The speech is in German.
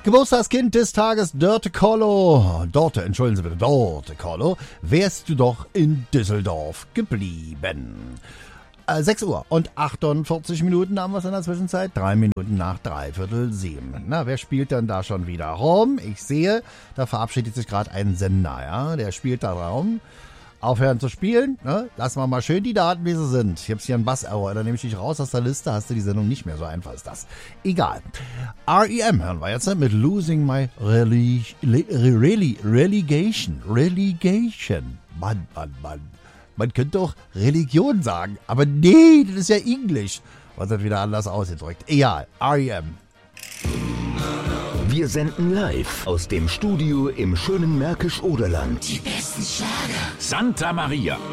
Geburtstagskind des Tages, Dörte Kollo. Entschuldigen Sie bitte, Dörte Kollo. Wärst du doch in Düsseldorf geblieben. 6 Uhr und 48 Minuten haben wir es in der Zwischenzeit. 3 Minuten nach 6:45. Na, wer spielt denn da schon wieder rum? Ich sehe, da verabschiedet sich gerade ein Sender, ja. Der spielt da rum. Aufhören zu spielen, ne? Lassen wir mal schön die Daten, wie sie sind. Ich hab's hier einen Bass-Error, dann nehme ich dich raus aus der Liste, hast du die Sendung nicht mehr, so einfach ist das. Egal. R.E.M. hören wir jetzt mit Losing My Relegation. Mann. Man könnte doch Religion sagen, aber nee, das ist ja Englisch. Was hat wieder anders ausgedrückt? Egal, R.E.M. Wir senden live aus dem Studio im schönen Märkisch-Oderland. Die besten Schlager. Santa Maria.